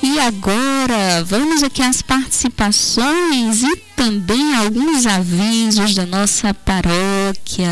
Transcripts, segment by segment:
E agora vamos aqui às participações e também alguns avisos da nossa paróquia.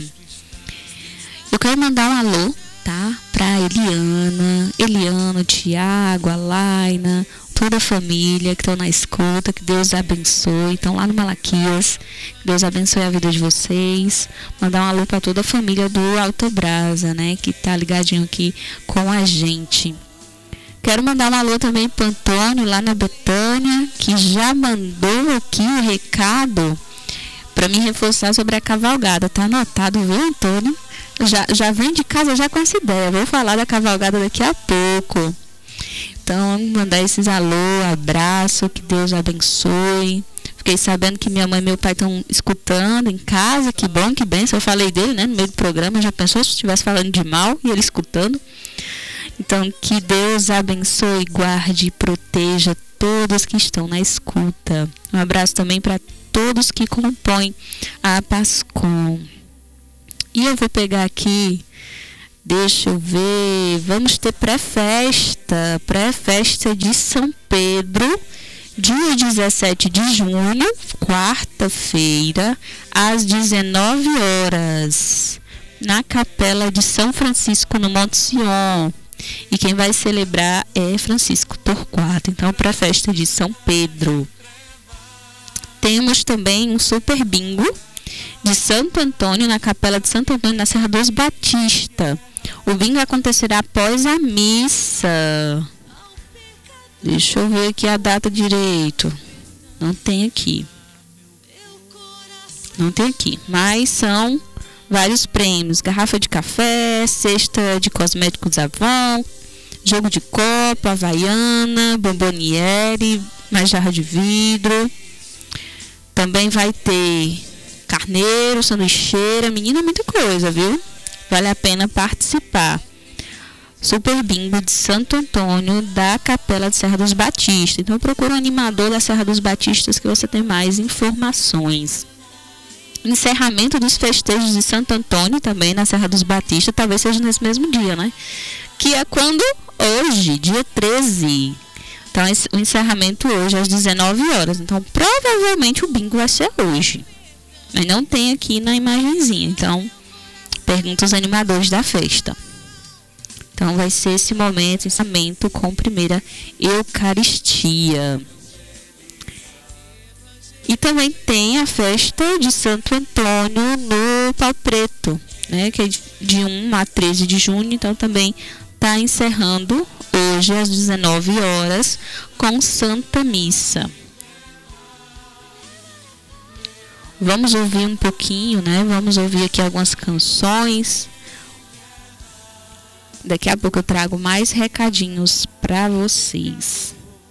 Eu quero mandar um alô, tá? Para Eliana, Tiago, a Laina, toda a família que estão na escuta, que Deus abençoe. Estão lá no Malaquias, que Deus abençoe a vida de vocês. Mandar um alô para toda a família do Alto Brasa, né? Que tá ligadinho aqui com a gente. Quero mandar um alô também para Antônio, lá na Betânia, que já mandou aqui o recado para me reforçar sobre a cavalgada. Tá anotado, viu, Antônio? Já vem de casa já com essa ideia. Vou falar da cavalgada daqui a pouco. Então, mandar esses alô, abraço, que Deus abençoe. Fiquei sabendo que minha mãe e meu pai estão escutando em casa. Que bom, que bem. Se eu falei dele, né, no meio do programa, já pensou se estivesse falando de mal e ele escutando? Então, que Deus abençoe, guarde e proteja todos que estão na escuta. Um abraço também para todos que compõem a Pascom. E eu vou pegar aqui, deixa eu ver, vamos ter pré-festa de São Pedro, dia 17 de junho, quarta-feira, às 19 horas, na Capela de São Francisco, no Monte Sion. E quem vai celebrar é Francisco Torquato. Então, pré-festa de São Pedro. Temos também um super bingo de Santo Antônio, na Capela de Santo Antônio, na Serra dos Batista. O bingo acontecerá após a missa. Deixa eu ver aqui a data direito. Não tem aqui, mas são vários prêmios: garrafa de café, cesta de cosméticos Avon, jogo de copo, havaiana, bomboniere, mais jarra de vidro. Também vai ter carneiro, sanduicheira, menina, muita coisa, viu? Vale a pena participar. Super bingo de Santo Antônio, da Capela de Serra dos Batistas. Então procura um animador da Serra dos Batistas que você tem mais informações. Encerramento dos festejos de Santo Antônio também na Serra dos Batistas, talvez seja nesse mesmo dia, né? Que é quando? Hoje, dia 13. Então o encerramento hoje às 19 horas. Então provavelmente o bingo vai ser hoje, mas não tem aqui na imagenzinha. Então pergunta aos animadores da festa. Então vai ser esse momento, encerramento com primeira Eucaristia. E também tem a festa de Santo Antônio no Pau Preto, né, que é de 1 a 13 de junho. Então também está encerrando hoje às 19 horas com Santa Missa. Vamos ouvir um pouquinho, né? Vamos ouvir aqui algumas canções. Daqui a pouco eu trago mais recadinhos para vocês.